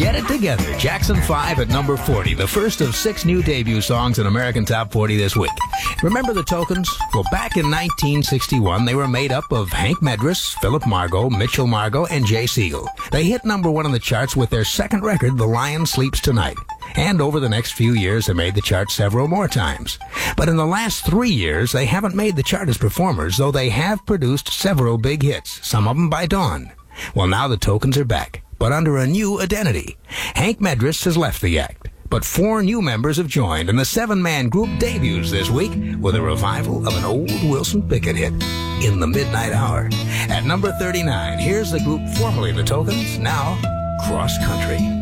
Get It Together, Jackson 5 at number 40, the first of 6 new debut songs in American Top 40 this week. Remember the Tokens? Well, back in 1961, they were made up of Hank Medris, Philip Margo, Mitchell Margo, and Jay Siegel. They hit number 1 on the charts with their second record, The Lion Sleeps Tonight. And over the next few years, they made the chart several more times. But in the last 3 years, they haven't made the chart as performers, though they have produced several big hits, some of them by Dawn. Well, now the Tokens are back, but under a new identity. Hank Medris has left the act, but 4 new members have joined, and the 7-man group debuts this week with a revival of an old Wilson Pickett hit, In the Midnight Hour. At number 39, here's the group formerly the Tokens, now Cross Country.